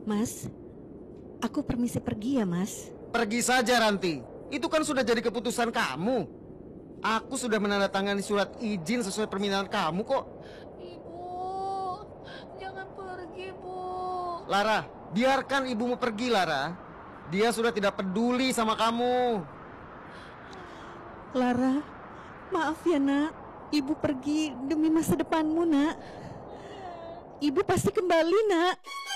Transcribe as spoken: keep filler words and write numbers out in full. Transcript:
Mas, aku permisi pergi ya, Mas. Pergi saja, Ranti. Itu kan sudah jadi keputusan kamu. Aku sudah menandatangani surat izin sesuai permintaan kamu kok. Ibu, jangan pergi, Bu. Lara, biarkan ibumu pergi, Lara. Dia sudah tidak peduli sama kamu. Lara, maaf ya nak. Ibu pergi demi masa depanmu nak. Ibu pasti kembali nak.